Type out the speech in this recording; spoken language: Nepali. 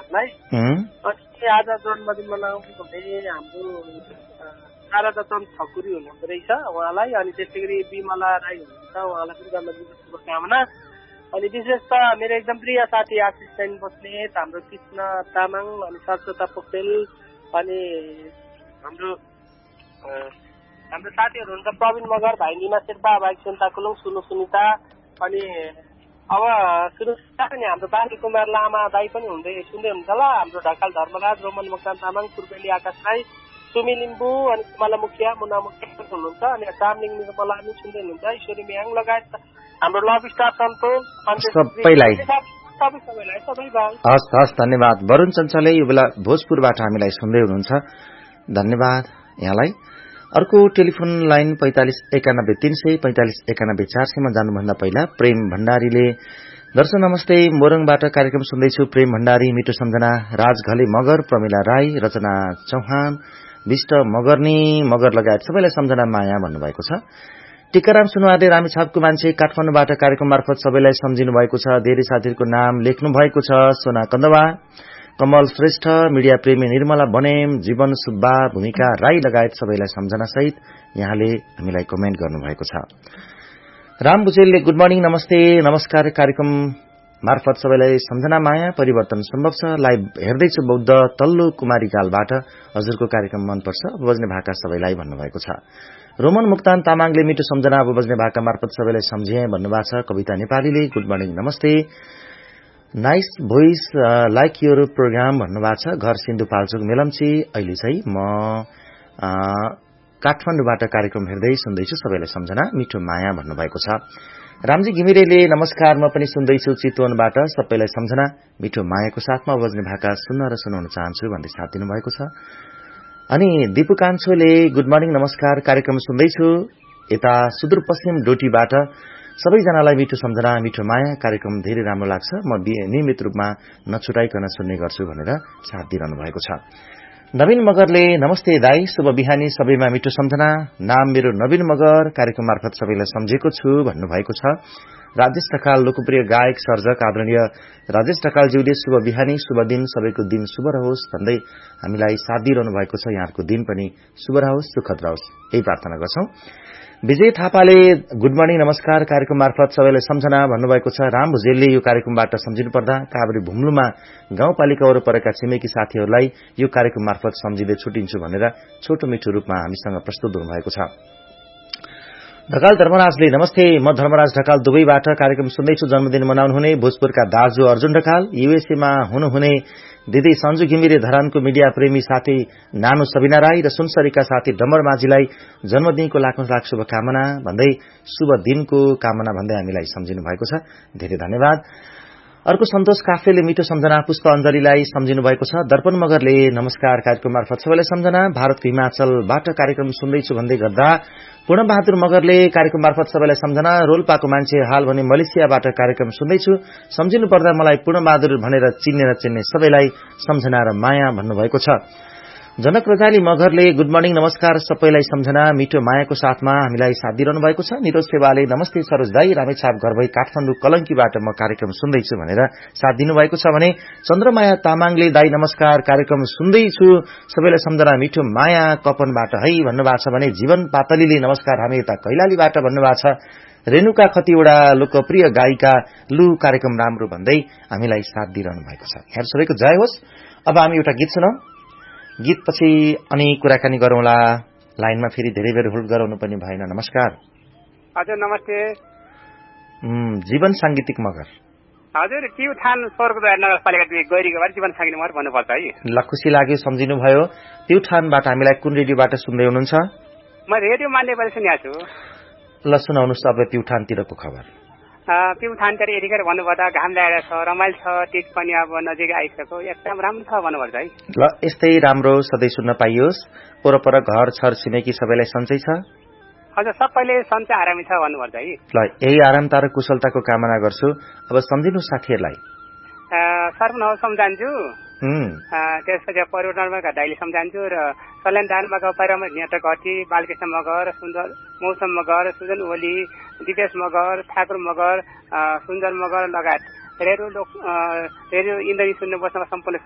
उहाँहरूलाई। अनि आज जन्मदिन मनाउनु हुने हाम्रो शारदा चन्द ठकुरी हुनुहुँदो रहेछ उहाँलाई। अनि त्यस्तै गरी विमला राई हुनुहुन्छ, उहाँलाई पनि जन्मदिनको शुभकामना। अनि विशेष त मेरो एकदम प्रिय साथी आशिष सेन बस्नेत, हाम्रो कृष्ण तामाङ, अनि सरस्वता पोखरेल, अनि हाम्रो साथीहरू हुन्छ प्रवीण मगर, भाइ निमा शेर्पा, भाइ सुन्ता कुलुङ, सुनु सुनिता, अनि अब सुनिता पनि हाम्रो बाली कुमार लामा दाई पनि सुन्दै हुन्छ होला। हाम्रो ढकाल धर्मराज, रोमन मोक्तान तामाङ, पूर्वेली आकाश राई, सुमी लिम्बू, अनि कुमाला मुखिया, मुना मुखिया पनि हुनुहुन्छ। अनि चामलिङ निर्मला पनि सुन्दै हुनुहुन्छ, ईश्वरी मियाङ लगायत हाम्रो लभ स्टार सन्तोष, सबैलाई हस् हस् धन्यवाद। वरुण चञ्चलले यो बेला भोजपुरबाट हामीलाई सुन्दै हुनुहुन्छ, धन्यवाद यहाँलाई। अर्को टेलिफोन लाइन 4591 300 4591 मा जानुभन्दा पहिला प्रेम भण्डारीले दर्शक नमस्ते, मोरङबाट कार्यक्रम सुन्दैछु। प्रेम भण्डारी, मिठो सम्झना, राज घले मगर, प्रमिला राई, रचना चौहान, विष्ट मगर्नी मगर लगायत सबैलाई सम्झना माया भन्नुभएको छ। टिकाराम सुनवारले रामेछापको मान्छे काठमाडौँबाट कार्यक्रम मार्फत सबैलाई सम्झिनु भएको छ। धेरै साथीहरूको नाम लेख्नु भएको छ। सोना कन्दवा, कमल श्रेष्ठ, मिडिया प्रेमी निर्मला बनेम, जीवन सुब्बा, भूमिका राई लगायत सबैलाई सम्झना सहित यहाँले हामीलाई कमेन्ट गर्नुभएको छ। राम बुचेलले गुड मर्निङ, नमस्ते, नमस्कार, कार्यक्रम मार्फत सबैलाई सम्झना माया, परिवर्तन सम्भव छ। लाइभ हेर्दैछु बौद्ध तल्लो कुमारी कालबाट, हजुरको कार्यक्रम मनपर्छ, अब बज्ने भाका सबैलाई भन्नुभएको छ। रोमन मुक्तान तामाङले मिठो सम्झना, अब बज्ने भाका मार्फत सबैलाई सम्झिए भन्नुभएको छ। कविता नेपालीले गुड मर्निङ, नमस्ते, nice voice, like your programme भन्नुभएको छ। घर सिन्धुपाल्चोक मेलम्ची, अहिले चाहिँ म काठमाडौँबाट कार्यक्रम हेर्दै सुन्दैछु, सबैलाई सम्झना, मिठो माया भन्नुभएको छ। रामजी घिमिरेले नमस्कार, म पनि सुन्दैछु चितवनबाट, सबैलाई सम्झना, मिठो मायाको साथमा बज्ने भाका सुन्न र सुनाउन चाहन्छु भन्दै साथ दिनुभएको छ। अनि दिपु कान्छोले गुड मर्निङ, नमस्कार, कार्यक्रम सुन्दैछु यता सुदूरपश्चिम डोटीबाट, सबैजनालाई मिठो सम्झना, मिठो माया, कार्यक्रम धेरै राम्रो लाग्छ, म नियमित रूपमा नछुटाइकन सुन्ने गर्छु भनेर साथ दिइरहनु भएको छ। नवीन मगरले नमस्ते दाई, शुभ बिहानी, सबैमा मिठो सम्झना, नाम मेरो नवीन मगर, कार्यक्रम मार्फत सबैलाई सम्झेको छु भन्नुभएको छ। राजेश ढकाल लोकप्रिय गायक सर्जक आदरणीय राजेश ढकालज्यूले शुभ बिहानी, शुभ दिन, सबैको दिन शुभ रहोस् भन्दै हामीलाई साथ दिइरहनु भएको छ। यहाँको दिन पनि शुभ रहोस्, सुखद रहोस्, यही प्रार्थना गर्छौं। विजय थापाले गुड मर्निङ, नमस्कार, कार्यक्रम मार्फत सबैलाई सम्झना भन्नुभएको छ। राम भुजेलले यो कार्यक्रमबाट सम्झिनु पर्दा काभ्रे भुम्लुमा गाउँपालिका वरपरका छिमेकी साथीहरूलाई यो कार्यक्रम मार्फत सम्झिँदै छुटिन्छु भनेर छोटो मिठो रूपमा हामीसँग प्रस्तुत हुनुभएको छ। ढकाल धर्मराजले नमस्ते, म धर्मराज ढकाल दुबईबाट कार्यक्रम सुन्दैछु। जन्मदिन मनाउनु हुने भोजपुरका दाजु अर्जुन ढकाल, युएसएमा हुनुहुने दिदी सञ्जु घिमिरे, धरानको मिडिया प्रेमी साथी नानु सबिना राई र सुनसरीका साथी डम्बर माझीलाई जन्मदिनको लाख शुभकामना भन्दै शुभ दिनको कामना भन्दै हामीलाई सम्झिनु भएको छ, धेरै धन्यवाद। अर्को सन्तोष काफ्लेले मिठो सम्झना, पुष्प अञ्जलीलाई सम्झिनु भएको छ। दर्पण मगरले नमस्कार, कार्यक्रम मार्फत सबैलाई सम्झना, भारतको हिमाचलबाट कार्यक्रम सुन्दैछु भन्दै गर्दा पूर्णबहादुर मगरले कार्यक्रम मार्फत सबैलाई सम्झना, रोल्पाको मान्छे हाल भने मलेसियाबाट कार्यक्रम सुन्दैछु, सम्झिनु पर्दा मलाई पूर्णबहादुर भनेर चिन्ने नचिन्ने सबैलाई सम्झना र माया भन्नुभएको छ। जनक रजाली मगरले गुड मर्निङ, नमस्कार, सबैलाई सम्झना, मिठो मायाको साथमा हामीलाई साथ दिइरहनु भएको छ। निरोज सेवाले नमस्ते सरोज दाई, रामेछाप घर भई काठमाडौँ कलंकीबाट म कार्यक्रम सुन्दैछु भनेर साथ दिनुभएको छ भने चन्द्रमाया तामाङले दाई नमस्कार, कार्यक्रम सुन्दैछु, सबैलाई सम्झना, मिठो माया कपनबाट है भन्नुभएको छ भने जीवन पातलीले नमस्कार, हामी यता कैलालीबाट भन्नुभएको छ। रेणुका खतिवड़ा लोकप्रिय गायिका लु कार्यक्रम राम्रो भन्दै हामीलाई साथ दिइरहनु भएको छ। यहाँ सबैको जय होस्। अब हामी एउटा गीत सुनौं, गीत पछि अनि कुराकानी गरौँला। लाइनमा फेरि धेरै बेर होल्ड गराउनु पनि भएन। नमस्कार। हजुर नमस्ते। जीवन सांगीतिक मगर। हजुर प्युठान स्वर्गद्वार नगरपालिका 2 गैरीको जीवन सांगीतिक मगर भन्नुपर्छ है। ल खुसी लाग्यो, सम्झिनु भयो। प्युठानबाट हामीलाई कुन रेडियोबाट सुन्दै हुनुहुन्छ? म रेडियो मान्यबाट सुनिरहेको छु। ल सुनाउनुहोस् अब प्युठानतिरको खबर। प्युठानतिर यतिखेर भन्नुपर्दा घाम लागेर छ, रमाइलो छ, टिक पनि अब नजिक आइसक्यो, एकदम राम्रो छ भन्नुपर्छ है। ल यस्तै राम्रो सधैँ सुन्न पाइयोस्। वरपर घर छर छिमेकी सबैलाई सन्चै छ? हजुर सबैले सन्चै आरामी छ भन्नुपर्छ है। ल यही आरामता र कुशलताको कामना गर्छु। अब सम्झिनु साथीहरूलाई। सर्वनौ सम्झान्छु, त्यसपछि परिवर्तनका दाइले सम्झान्छु र सल्यान दानमा पैरमा नेत्र घटी, बालकृष्ण मगर, सुन्दर मौसम मगर, सुजन ओली, दिपेश मगर, ठाकुर मगर, सुन्दर मगर लगायत रेडियो इन्द्रजी सुन्ने बस्नमा सम्पूर्ण